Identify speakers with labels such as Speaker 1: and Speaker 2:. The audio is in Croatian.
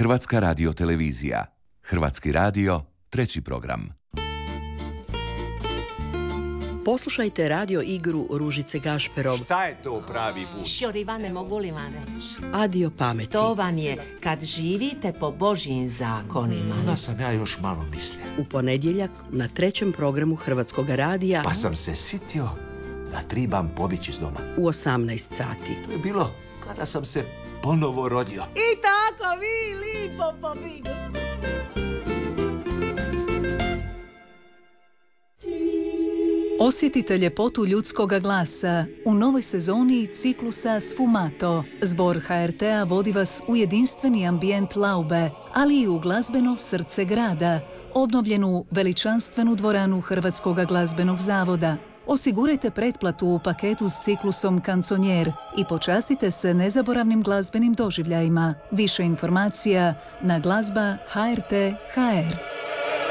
Speaker 1: Hrvatska radiotelevizija. Hrvatski radio, 3. program.
Speaker 2: Poslušajte radio igru Ružice Gašperov.
Speaker 3: Šta je to pravi put?
Speaker 4: Šorivane, mogu li vane?
Speaker 2: Adio pameti.
Speaker 4: To vam je kad živite po Božjim zakonima.
Speaker 3: Da sam ja još malo mislio.
Speaker 2: U ponedjeljak na 3. programu Hrvatskog radija
Speaker 3: Pa sam se sitio da tribam pobići iz doma.
Speaker 2: u 18 sati.
Speaker 3: To je bilo kada sam se ponovo rodio.
Speaker 4: I tako vi lipo pobidu.
Speaker 5: Osjetite ljepotu ljudskoga glasa u novoj sezoni ciklusa Sfumato. Zbor HRT-a vodi vas u jedinstveni ambijent Laube, ali i u glazbeno srce grada, obnovljenu veličanstvenu dvoranu Hrvatskog glazbenog zavoda. Osigurajte pretplatu u paketu s ciklusom Kanconier i počastite se nezaboravnim glazbenim doživljajima. Više informacija na glazba HRT.hr.